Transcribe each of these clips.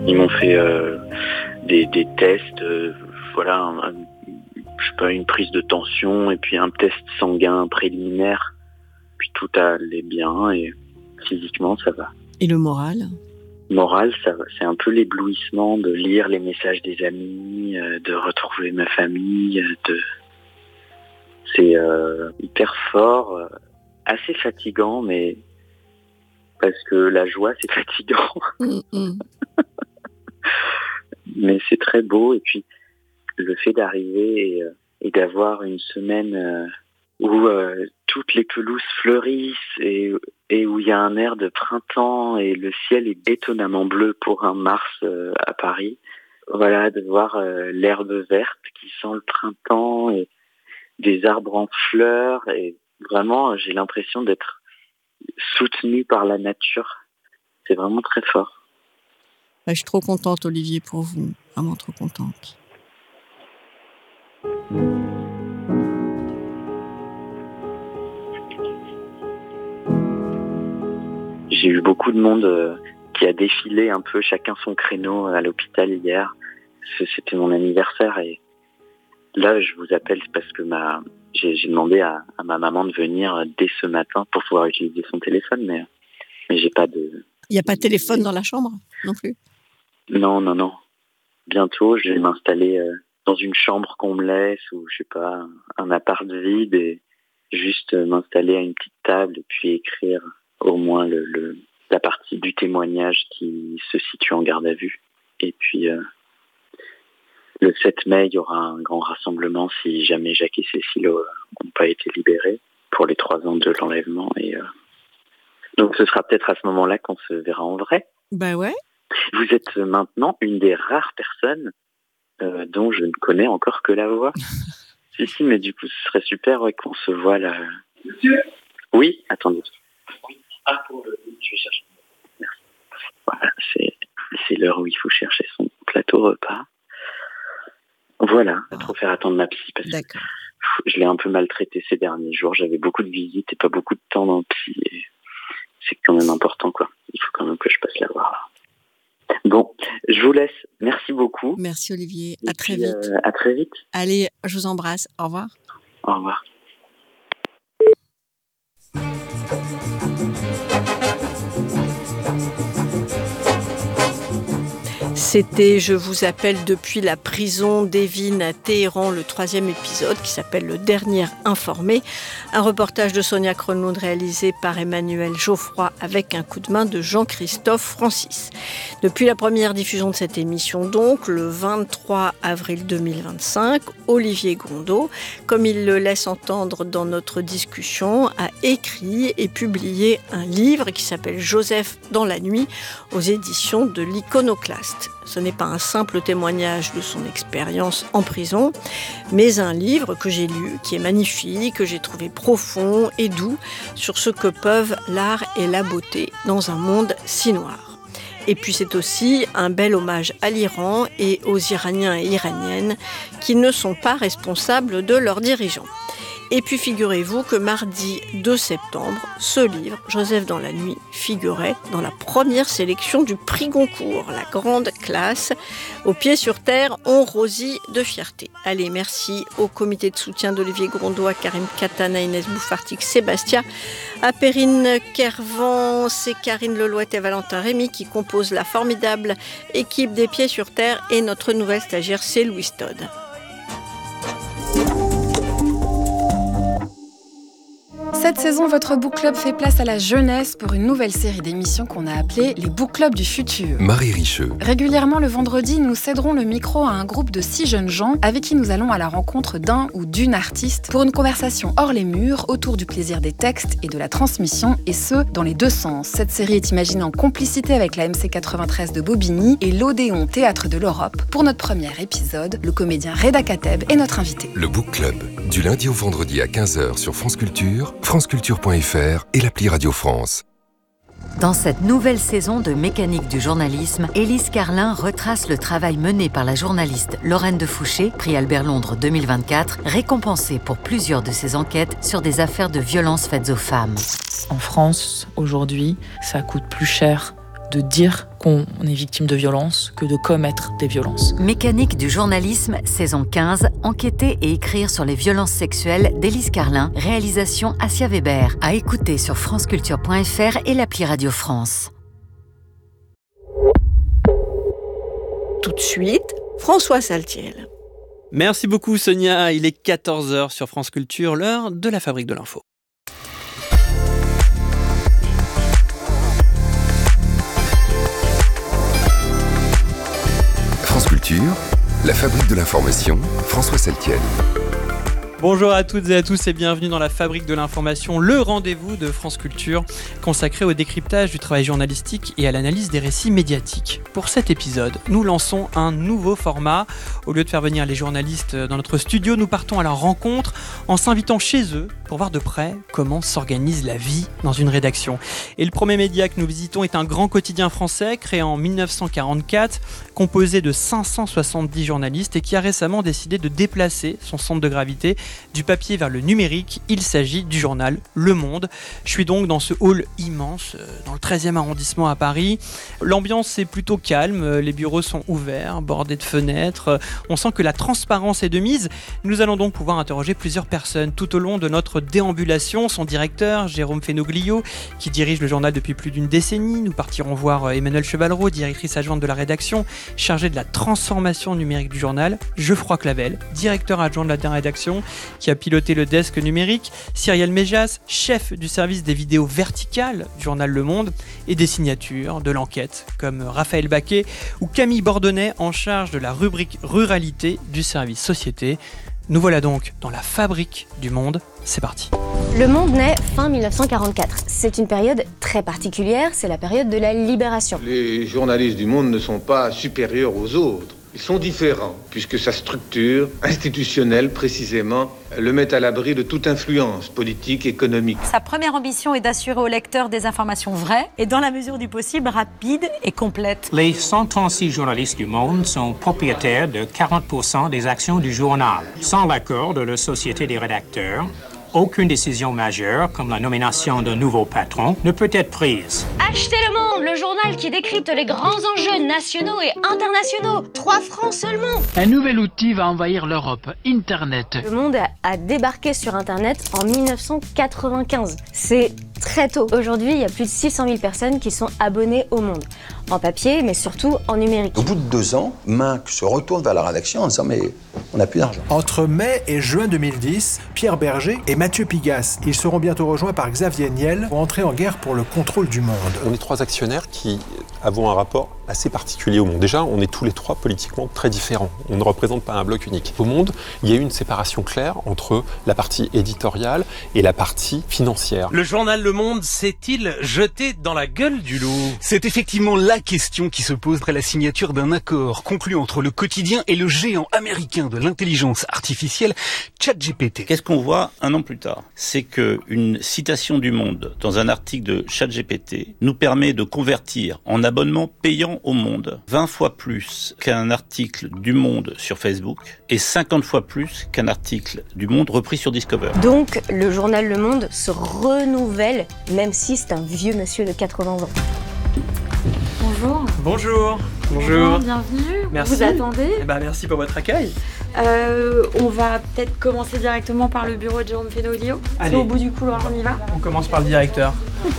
Ils m'ont fait des tests, je sais pas, une prise de tension et puis un test sanguin préliminaire. Puis tout allait bien et physiquement ça va. Et le moral ? Moral, ça va. C'est un peu l'éblouissement de lire les messages des amis, de retrouver ma famille. C'est hyper fort, assez fatigant, mais parce que la joie c'est fatigant. Mais c'est très beau et puis le fait d'arriver et d'avoir une semaine où toutes les pelouses fleurissent et où il y a un air de printemps et le ciel est étonnamment bleu pour un mars à Paris. Voilà, de voir l'herbe verte qui sent le printemps et des arbres en fleurs et vraiment j'ai l'impression d'être soutenu par la nature. C'est vraiment très fort. Je suis trop contente, Olivier, pour vous. Vraiment trop contente. J'ai eu beaucoup de monde qui a défilé un peu chacun son créneau à l'hôpital hier. C'était mon anniversaire et là je vous appelle parce que j'ai demandé à ma maman de venir dès ce matin pour pouvoir utiliser son téléphone, mais j'ai pas de... Il n'y a pas de téléphone dans la chambre non plus ? Non. Bientôt, je vais m'installer dans une chambre qu'on me laisse ou je sais pas, un appart vide et juste m'installer à une petite table et puis écrire au moins la partie du témoignage qui se situe en garde à vue. Et puis le 7 mai, il y aura un grand rassemblement si jamais Jacques et Cécile n'ont pas été libérés pour les 3 ans de l'enlèvement. Et donc ce sera peut-être à ce moment-là qu'on se verra en vrai. Ben ouais. Vous êtes maintenant une des rares personnes dont je ne connais encore que la voix. Si, mais du coup, ce serait super qu'on se voit là. Monsieur ? Oui, attendez. Oui. Je vais chercher. Merci. Voilà, c'est l'heure où il faut chercher son plateau repas. Voilà, pas trop faire attendre ma psy parce que je l'ai un peu maltraité ces derniers jours. J'avais beaucoup de visites et pas beaucoup de temps dans le psy. Et c'est quand même important, quoi. Il faut quand même que je passe la voir. Bon, je vous laisse. Merci beaucoup. Merci Olivier. À très vite. À très vite. Allez, je vous embrasse. Au revoir. Au revoir. C'était Je vous appelle depuis la prison d'Evin à Téhéran, le 3e épisode qui s'appelle Le Dernier Informé. Un reportage de Sonia Kronlund réalisé par Emmanuel Geoffroy avec un coup de main de Jean-Christophe Francis. Depuis la première diffusion de cette émission, donc, le 23 avril 2025, Olivier Grondeau, comme il le laisse entendre dans notre discussion, a écrit et publié un livre qui s'appelle Joseph dans la nuit aux éditions de l'Iconoclaste. Ce n'est pas un simple témoignage de son expérience en prison, mais un livre que j'ai lu, qui est magnifique, que j'ai trouvé profond et doux sur ce que peuvent l'art et la beauté dans un monde si noir. Et puis c'est aussi un bel hommage à l'Iran et aux Iraniens et Iraniennes qui ne sont pas responsables de leurs dirigeants. Et puis figurez-vous que mardi 2 septembre, ce livre, Joseph dans la nuit, figurait dans la première sélection du prix Goncourt, la grande classe. Au pied sur terre, on rosit de fierté. Allez, merci au comité de soutien d'Olivier Grondeau, à Karim Katana, Inès Bouffartic, Sébastien, à Perrine Kervan, c'est Karine Lelouette et Valentin Rémy qui composent la formidable équipe des pieds sur terre et notre nouvelle stagiaire, c'est Louise Todd. Cette saison, votre Book Club fait place à la jeunesse pour une nouvelle série d'émissions qu'on a appelée les Book Clubs du futur. Marie Richeux. Régulièrement le vendredi, nous céderons le micro à un groupe de 6 jeunes gens avec qui nous allons à la rencontre d'un ou d'une artiste pour une conversation hors les murs autour du plaisir des textes et de la transmission, et ce, dans les deux sens. Cette série est imaginée en complicité avec la MC93 de Bobigny et l'Odéon Théâtre de l'Europe. Pour notre premier épisode, le comédien Reda Kateb est notre invité. Le Book Club, du lundi au vendredi à 15h sur France Culture, franceculture.fr et l'appli Radio France. Dans cette nouvelle saison de Mécanique du journalisme, Élise Carlin retrace le travail mené par la journaliste Lorraine de Fouché, prix Albert Londres 2024, récompensée pour plusieurs de ses enquêtes sur des affaires de violences faites aux femmes. En France, aujourd'hui, ça coûte plus cher de dire qu'on est victime de violences que de commettre des violences. Mécanique du journalisme, saison 15, enquêter et écrire sur les violences sexuelles d'Élise Carlin, réalisation Assia Weber, à écouter sur franceculture.fr et l'appli Radio France. Tout de suite, François Saltiel. Merci beaucoup Sonia, il est 14h sur France Culture, l'heure de la Fabrique de l'Info. France Culture, la Fabrique de l'Information, François Saltiel. Bonjour à toutes et à tous et bienvenue dans la Fabrique de l'Information, le rendez-vous de France Culture consacré au décryptage du travail journalistique et à l'analyse des récits médiatiques. Pour cet épisode, nous lançons un nouveau format. Au lieu de faire venir les journalistes dans notre studio, nous partons à leur rencontre en s'invitant chez eux pour voir de près comment s'organise la vie dans une rédaction. Et le premier média que nous visitons est un grand quotidien français créé en 1944, composé de 570 journalistes et qui a récemment décidé de déplacer son centre de gravité du papier vers le numérique. Il s'agit du journal Le Monde. Je suis donc dans ce hall immense, dans le 13e arrondissement à Paris. L'ambiance est plutôt calme, les bureaux sont ouverts, bordés de fenêtres. On sent que la transparence est de mise. Nous allons donc pouvoir interroger plusieurs personnes tout au long de notre déambulation. Son directeur, Jérôme Fenoglio, qui dirige le journal depuis plus d'une décennie. Nous partirons voir Emmanuelle Chevalreau, directrice adjointe de la rédaction, chargée de la transformation numérique du journal. Geoffroy Clavel, directeur adjoint de la rédaction, qui a piloté le desk numérique, Cyrielle Méjas, chef du service des vidéos verticales du journal Le Monde, et des signatures de l'enquête, comme Raphaël Baquet ou Camille Bordonnet, en charge de la rubrique Ruralité du service Société. Nous voilà donc dans la Fabrique du Monde. C'est parti. Le Monde naît fin 1944. C'est une période très particulière, c'est la période de la libération. Les journalistes du Monde ne sont pas supérieurs aux autres. Ils sont différents, puisque sa structure institutionnelle, précisément, le met à l'abri de toute influence politique, économique. Sa première ambition est d'assurer aux lecteurs des informations vraies et, dans la mesure du possible, rapides et complètes. Les 136 journalistes du Monde sont propriétaires de 40% des actions du journal. Sans l'accord de la Société des rédacteurs, aucune décision majeure, comme la nomination d'un nouveau patron, ne peut être prise. Achetez Le Monde, le journal qui décrypte les grands enjeux nationaux et internationaux. 3 francs seulement. Un nouvel outil va envahir l'Europe, Internet. Le Monde a débarqué sur Internet en 1995. C'est très tôt. Aujourd'hui, il y a plus de 600 000 personnes qui sont abonnées au Monde. En papier, mais surtout en numérique. Au bout de 2 ans, Minc se retourne vers la rédaction en disant « mais on n'a plus d'argent ». Entre mai et juin 2010, Pierre Berger et Mathieu Pigasse, ils seront bientôt rejoints par Xavier Niel pour entrer en guerre pour le contrôle du Monde. On est 3 actionnaires qui avons un rapport assez particulier au Monde. Déjà, on est tous les 3 politiquement très différents. On ne représente pas un bloc unique. Au Monde, il y a eu une séparation claire entre la partie éditoriale et la partie financière. Le journal Le Monde s'est-il jeté dans la gueule du loup ? C'est effectivement la question qui se pose après la signature d'un accord conclu entre le quotidien et le géant américain de l'intelligence artificielle, ChatGPT. Qu'est-ce qu'on voit un an plus tard ? C'est qu'une citation du Monde dans un article de ChatGPT nous permet de convertir en abonnement payant au Monde 20 fois plus qu'un article du Monde sur Facebook et 50 fois plus qu'un article du Monde repris sur Discover. Donc, le journal Le Monde se renouvelle, même si c'est un vieux monsieur de 80 ans. Bonjour. Bonjour. Bonjour, bienvenue. Merci. Vous attendez. Merci pour votre accueil. On va peut-être commencer directement par le bureau de Jérôme Fenoglio. C'est au bout du couloir, on y va ? On commence par le directeur.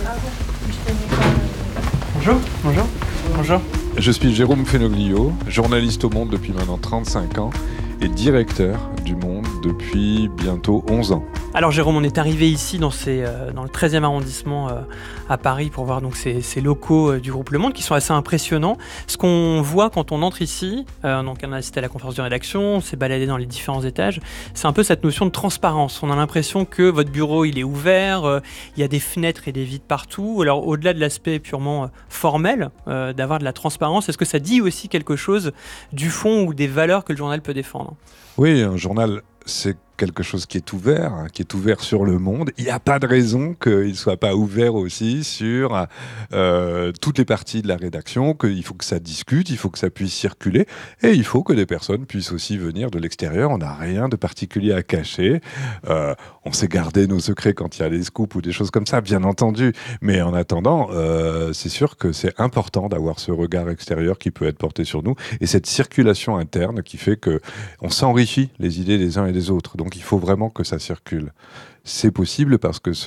Bonjour. Bonjour. Bonjour. Je suis Jérôme Fenoglio, journaliste au Monde depuis maintenant 35 ans et directeur du Monde depuis bientôt 11 ans. Alors Jérôme, on est arrivé ici dans le 13e arrondissement à Paris pour voir donc ces locaux du groupe Le Monde qui sont assez impressionnants. Ce qu'on voit quand on entre ici, donc on a assisté à la conférence de rédaction, on s'est baladé dans les différents étages, c'est un peu cette notion de transparence. On a l'impression que votre bureau il est ouvert, il y a des fenêtres et des vitres partout. Alors au-delà de l'aspect purement formel, d'avoir de la transparence, est-ce que ça dit aussi quelque chose du fond ou des valeurs que le journal peut défendre ? Oui, un journal, c'est quelque chose qui est ouvert sur le monde. Il n'y a pas de raison qu'il ne soit pas ouvert aussi sur toutes les parties de la rédaction, qu'il faut que ça discute, il faut que ça puisse circuler, et il faut que des personnes puissent aussi venir de l'extérieur. On n'a rien de particulier à cacher. On sait garder nos secrets quand il y a des scoops ou des choses comme ça, bien entendu. Mais en attendant, c'est sûr que c'est important d'avoir ce regard extérieur qui peut être porté sur nous, et cette circulation interne qui fait qu'on s'enrichit les idées des uns et des autres. Donc il faut vraiment que ça circule. C'est possible parce que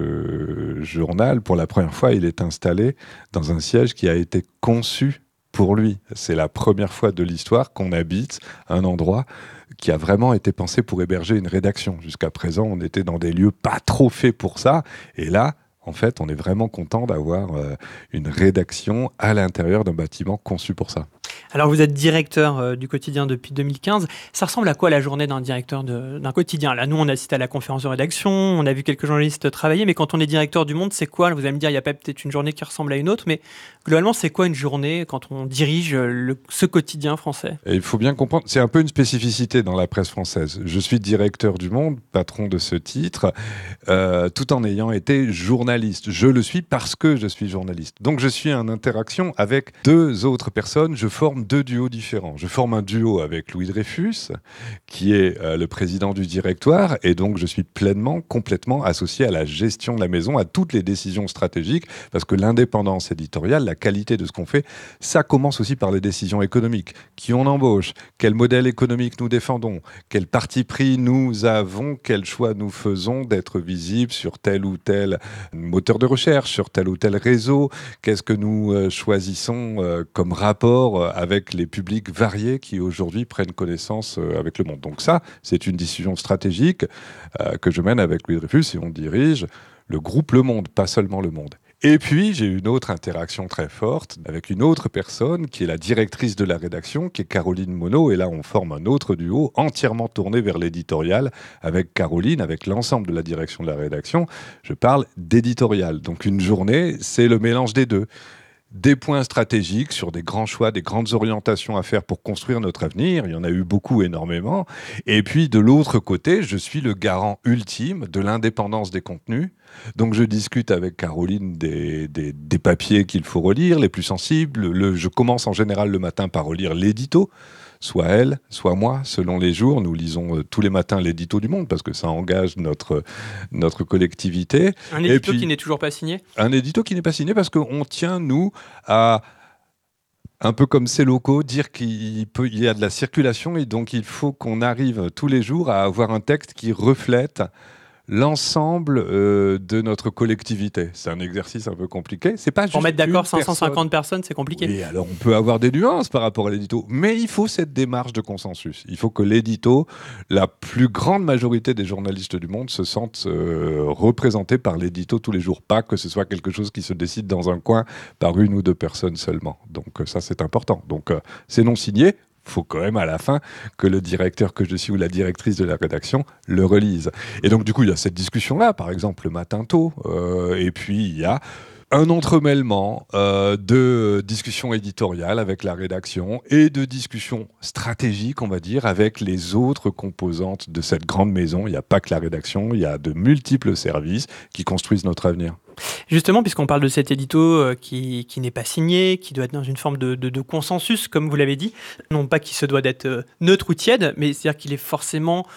ce journal, pour la première fois, il est installé dans un siège qui a été conçu pour lui. C'est la première fois de l'histoire qu'on habite un endroit qui a vraiment été pensé pour héberger une rédaction. Jusqu'à présent, on était dans des lieux pas trop faits pour ça. Et là, en fait, on est vraiment content d'avoir une rédaction à l'intérieur d'un bâtiment conçu pour ça. Alors vous êtes directeur du quotidien depuis 2015. Ça ressemble à quoi la journée d'un directeur d'un quotidien ? Là, nous, on a assisté à la conférence de rédaction, on a vu quelques journalistes travailler, mais quand on est directeur du Monde, c'est quoi ? Vous allez me dire, il n'y a pas peut-être une journée qui ressemble à une autre, mais globalement, c'est quoi une journée quand on dirige ce quotidien français ? Et il faut bien comprendre, c'est un peu une spécificité dans la presse française. Je suis directeur du Monde, patron de ce titre, tout en ayant été journaliste. Je le suis parce que je suis journaliste. Donc je suis en interaction avec deux autres personnes. Je forme deux duos différents. Je forme un duo avec Louis Dreyfus, qui est le président du directoire, et donc je suis complètement associé à la gestion de la maison, à toutes les décisions stratégiques, parce que l'indépendance éditoriale, la qualité de ce qu'on fait, ça commence aussi par les décisions économiques. Qui on embauche, quel modèle économique nous défendons, quel parti pris nous avons, quel choix nous faisons d'être visibles sur tel ou tel moteur de recherche, sur tel ou tel réseau, qu'est-ce que nous choisissons comme rapport avec les publics variés qui aujourd'hui prennent connaissance avec le monde. Donc ça, c'est une décision stratégique que je mène avec Louis Dreyfus, et on dirige le groupe Le Monde, pas seulement Le Monde. Et puis, j'ai une autre interaction très forte avec une autre personne qui est la directrice de la rédaction, qui est Caroline Monod. Et là, on forme un autre duo entièrement tourné vers l'éditorial avec Caroline, avec l'ensemble de la direction de la rédaction. Je parle d'éditorial. Donc, une journée, c'est le mélange des deux. Des points stratégiques sur des grands choix, des grandes orientations à faire pour construire notre avenir. Il y en a eu beaucoup, énormément. Et puis, de l'autre côté, je suis le garant ultime de l'indépendance des contenus. Donc, je discute avec Caroline des papiers qu'il faut relire, les plus sensibles. Je commence en général le matin par relire l'édito. Soit elle, soit moi, selon les jours. Nous lisons tous les matins l'édito du Monde parce que ça engage notre collectivité. Un édito qui n'est toujours pas signé ? Un édito qui n'est pas signé parce qu'on tient, nous, à, un peu comme ces locaux, dire qu'il y a de la circulation et donc il faut qu'on arrive tous les jours à avoir un texte qui reflète l'ensemble de notre collectivité. C'est un exercice un peu compliqué. C'est pas juste pour mettre d'accord 550 personnes, c'est compliqué. Et alors, on peut avoir des nuances par rapport à l'édito, mais il faut cette démarche de consensus. Il faut que l'édito, la plus grande majorité des journalistes du Monde se sentent représentés par l'édito tous les jours. Pas que ce soit quelque chose qui se décide dans un coin par une ou deux personnes seulement. Donc ça, c'est important. Donc c'est non signé. Il faut quand même à la fin que le directeur que je suis ou la directrice de la rédaction le relise. Et donc du coup, il y a cette discussion-là, par exemple le matin tôt, et puis il y a un entremêlement de discussions éditoriales avec la rédaction et de discussions stratégiques, on va dire, avec les autres composantes de cette grande maison. Il n'y a pas que la rédaction, il y a de multiples services qui construisent notre avenir. Justement, puisqu'on parle de cet édito qui n'est pas signé, qui doit être dans une forme de consensus, comme vous l'avez dit, non pas qu'il se doit d'être neutre ou tiède, mais c'est-à-dire qu'il est forcément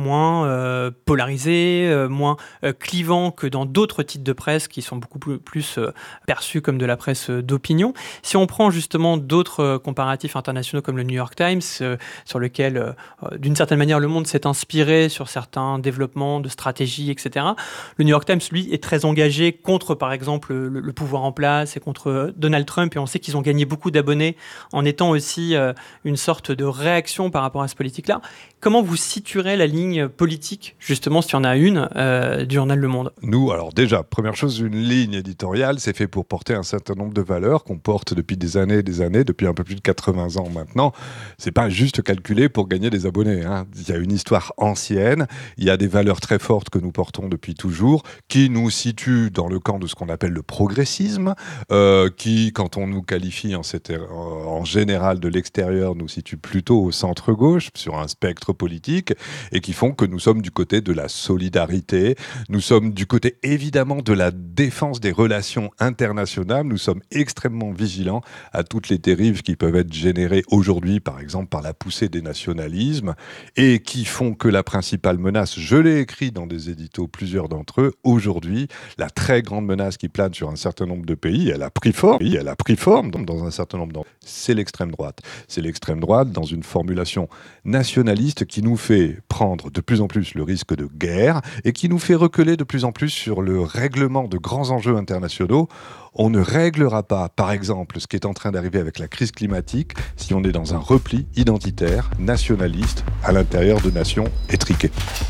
moins polarisé, moins clivant que dans d'autres titres de presse qui sont beaucoup plus perçus comme de la presse d'opinion. Si on prend justement d'autres comparatifs internationaux comme le New York Times, sur lequel, d'une certaine manière, le Monde s'est inspiré sur certains développements de stratégie, etc. Le New York Times, lui, est très engagé contre, par exemple, le pouvoir en place et contre Donald Trump, et on sait qu'ils ont gagné beaucoup d'abonnés en étant aussi une sorte de réaction par rapport à ce politique-là. Comment vous situerez la ligne politique, justement, s'il y en a une, du journal Le Monde ? Nous, alors déjà, première chose, une ligne éditoriale, c'est fait pour porter un certain nombre de valeurs qu'on porte depuis des années, depuis un peu plus de 80 ans maintenant. C'est pas juste calculé pour gagner des abonnés, hein. Il y a une histoire ancienne, il y a des valeurs très fortes que nous portons depuis toujours, qui nous situent dans le camp de ce qu'on appelle le progressisme, qui, quand on nous qualifie en général de l'extérieur, nous situe plutôt au centre-gauche, sur un spectre politique, et qui font que nous sommes du côté de la solidarité, nous sommes du côté évidemment de la défense des relations internationales, nous sommes extrêmement vigilants à toutes les dérives qui peuvent être générées aujourd'hui, par exemple par la poussée des nationalismes, et qui font que la principale menace, je l'ai écrit dans des éditos, plusieurs d'entre eux, aujourd'hui, la très grande menace qui plane sur un certain nombre de pays, elle a pris forme dans un certain nombre d'entre eux, c'est l'extrême droite. C'est l'extrême droite dans une formulation nationaliste qui nous fait prendre de plus en plus le risque de guerre et qui nous fait reculer de plus en plus sur le règlement de grands enjeux internationaux. On ne réglera pas, par exemple, ce qui est en train d'arriver avec la crise climatique si on est dans un repli identitaire, nationaliste, à l'intérieur de nations étriquées.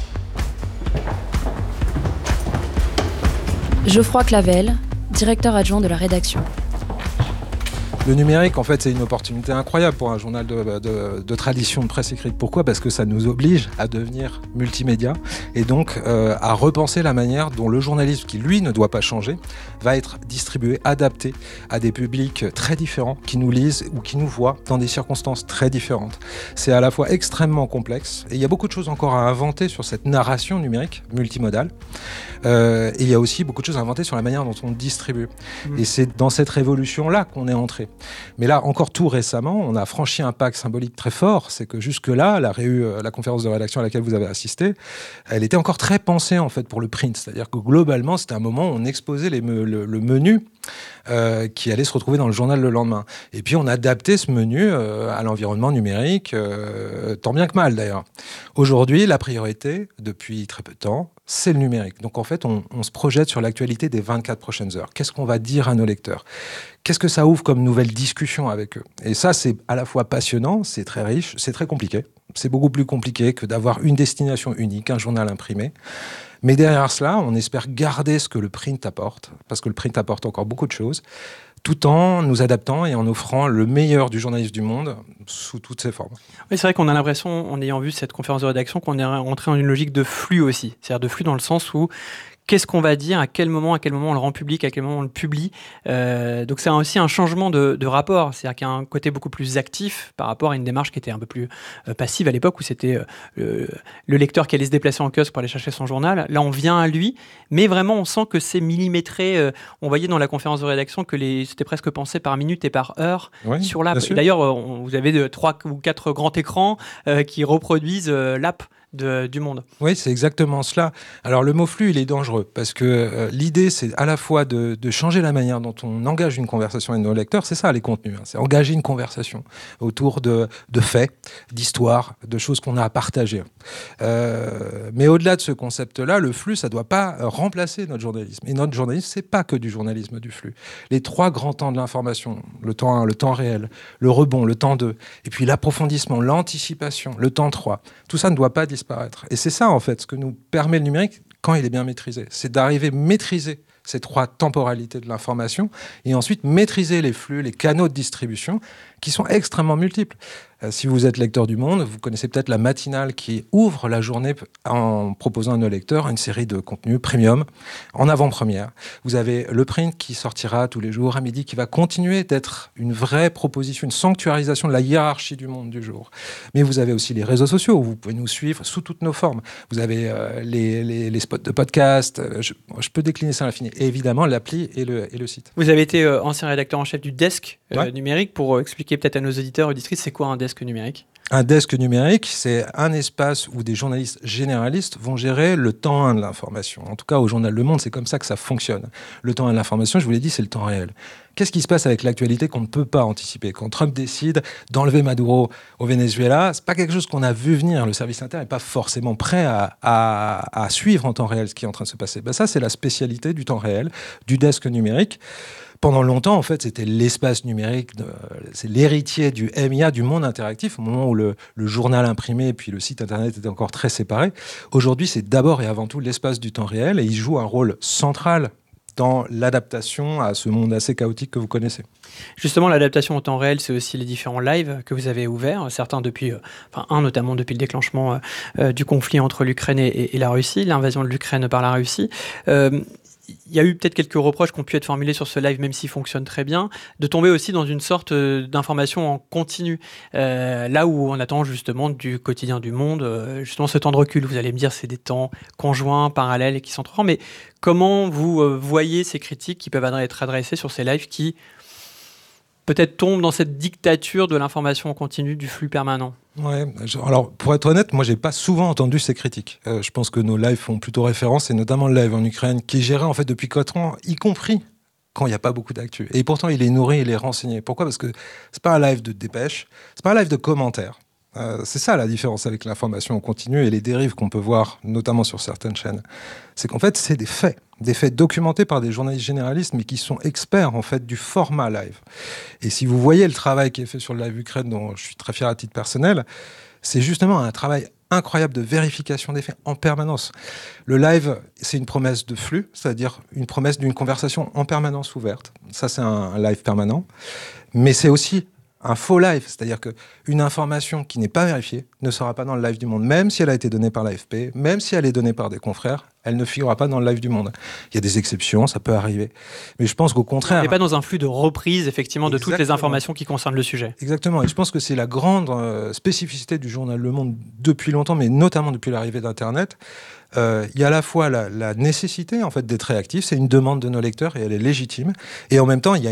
Geoffroy Clavel, directeur adjoint de la rédaction. Le numérique, en fait, c'est une opportunité incroyable pour un journal de tradition de presse écrite. Pourquoi ? Parce que ça nous oblige à devenir multimédia et donc à repenser la manière dont le journalisme, qui lui ne doit pas changer, va être distribué, adapté à des publics très différents qui nous lisent ou qui nous voient dans des circonstances très différentes. C'est à la fois extrêmement complexe et il y a beaucoup de choses encore à inventer sur cette narration numérique multimodale. Et il y a aussi beaucoup de choses à inventer sur la manière dont on distribue. Et c'est dans cette révolution-là qu'on est entré. Mais là, encore tout récemment, on a franchi un pacte symbolique très fort. C'est que jusque-là, la conférence de rédaction à laquelle vous avez assisté, elle était encore très pensée en fait pour le print. C'est-à-dire que globalement, c'était un moment où on exposait le menu qui allait se retrouver dans le journal le lendemain. Et puis on a adapté ce menu à l'environnement numérique, tant bien que mal d'ailleurs. Aujourd'hui, la priorité, depuis très peu de temps, c'est le numérique. Donc en fait, on se projette sur l'actualité des 24 prochaines heures. Qu'est-ce qu'on va dire à nos lecteurs ? Qu'est-ce que ça ouvre comme nouvelle discussion avec eux ? Et ça, c'est à la fois passionnant, c'est très riche, c'est très compliqué. C'est beaucoup plus compliqué que d'avoir une destination unique, un journal imprimé. Mais derrière cela, on espère garder ce que le print apporte, parce que le print apporte encore beaucoup de choses, tout en nous adaptant et en offrant le meilleur du journalisme du monde sous toutes ses formes. Oui, c'est vrai qu'on a l'impression, en ayant vu cette conférence de rédaction, qu'on est rentré dans une logique de flux aussi. C'est-à-dire de flux dans le sens où qu'est-ce qu'on va dire, à quel moment on le rend public, à quel moment on le publie. Donc c'est aussi un changement de rapport. C'est-à-dire qu'il y a un côté beaucoup plus actif par rapport à une démarche qui était un peu plus passive à l'époque, où c'était le lecteur qui allait se déplacer en kiosque pour aller chercher son journal. Là, on vient à lui, mais vraiment, on sent que c'est millimétré. On voyait dans la conférence de rédaction que c'était presque pensé par minute et par heure sur l'app. Et d'ailleurs, vous avez 3 ou 4 grands écrans qui reproduisent l'app du monde. Oui, c'est exactement cela. Alors le mot flux, il est dangereux parce que l'idée, c'est à la fois de changer la manière dont on engage une conversation avec nos lecteurs, c'est ça les contenus, c'est engager une conversation autour de faits, d'histoires, de choses qu'on a à partager. Mais au-delà de ce concept-là, le flux, ça ne doit pas remplacer notre journalisme. Et notre journalisme, c'est pas que du journalisme du flux. Les 3 grands temps de l'information, le temps 1, le temps réel, le rebond, le temps 2, et puis l'approfondissement, l'anticipation, le temps 3, tout ça ne doit pas disparaître. Et c'est ça, en fait, ce que nous permet le numérique quand il est bien maîtrisé. C'est d'arriver à maîtriser ces 3 temporalités de l'information et ensuite maîtriser les flux, les canaux de distribution qui sont extrêmement multiples. Si vous êtes lecteur du Monde, vous connaissez peut-être la matinale qui ouvre la journée en proposant à nos lecteurs une série de contenus premium en avant-première. Vous avez le print qui sortira tous les jours à midi, qui va continuer d'être une vraie proposition, une sanctuarisation de la hiérarchie du Monde du jour. Mais vous avez aussi les réseaux sociaux où vous pouvez nous suivre sous toutes nos formes. Vous avez les spots de podcast, je peux décliner ça à l'infini. Et évidemment, l'appli et le site. Vous avez été ancien rédacteur en chef du desk numérique. Pour expliquer peut-être à nos auditeurs et auditrices, c'est quoi un desk numérique ? Un desk numérique, c'est un espace où des journalistes généralistes vont gérer le temps 1 de l'information. En tout cas, au journal Le Monde, c'est comme ça que ça fonctionne. Le temps 1 de l'information, je vous l'ai dit, c'est le temps réel. Qu'est-ce qui se passe avec l'actualité qu'on ne peut pas anticiper ? Quand Trump décide d'enlever Maduro au Venezuela, c'est pas quelque chose qu'on a vu venir. Le service inter n'est pas forcément prêt à suivre en temps réel ce qui est en train de se passer. Ça, c'est la spécialité du temps réel, du desk numérique. Pendant longtemps, en fait, c'était l'espace numérique, c'est l'héritier du MIA, du monde interactif, au moment où le journal imprimé et puis le site internet étaient encore très séparés. Aujourd'hui, c'est d'abord et avant tout l'espace du temps réel et il joue un rôle central dans l'adaptation à ce monde assez chaotique que vous connaissez. Justement, l'adaptation au temps réel, c'est aussi les différents lives que vous avez ouverts, certains depuis, un notamment depuis le déclenchement du conflit entre l'Ukraine et la Russie, l'invasion de l'Ukraine par la Russie. il y a eu peut-être quelques reproches qui ont pu être formulés sur ce live, même s'il fonctionne très bien, de tomber aussi dans une sorte d'information en continu, là où on attend justement du quotidien du monde, justement ce temps de recul. Vous allez me dire c'est des temps conjoints, parallèles et qui s'entrechoquent, mais comment vous voyez ces critiques qui peuvent être adressées sur ces lives qui peut-être tombent dans cette dictature de l'information en continu, du flux permanent? Ouais, alors pour être honnête, moi j'ai pas souvent entendu ces critiques. Je pense que nos lives font plutôt référence, et notamment le live en Ukraine qui est géré en fait depuis 4 ans, y compris quand il n'y a pas beaucoup d'actu. Et pourtant il est nourri, il est renseigné. Pourquoi ? Parce que c'est pas un live de dépêche, c'est pas un live de commentaires. C'est ça la différence avec l'information en continu et les dérives qu'on peut voir, notamment sur certaines chaînes. C'est qu'en fait, c'est des faits documentés par des journalistes généralistes, mais qui sont experts en fait du format live. Et si vous voyez le travail qui est fait sur le live Ukraine, dont je suis très fier à titre personnel, c'est justement un travail incroyable de vérification des faits en permanence. Le live, c'est une promesse de flux, c'est-à-dire une promesse d'une conversation en permanence ouverte. Ça, c'est un live permanent. Mais c'est aussi un faux live, c'est-à-dire qu'une information qui n'est pas vérifiée ne sera pas dans le live du Monde. Même si elle a été donnée par l'AFP, même si elle est donnée par des confrères, elle ne figurera pas dans le live du Monde. Il y a des exceptions, ça peut arriver. Mais je pense qu'au contraire... On n'est pas dans un flux de reprise, effectivement, de toutes les informations qui concernent le sujet. Exactement, et je pense que c'est la grande spécificité du journal Le Monde depuis longtemps, mais notamment depuis l'arrivée d'Internet. Il y a à la fois la nécessité en fait, d'être réactif, c'est une demande de nos lecteurs et elle est légitime. Et en même temps, il y a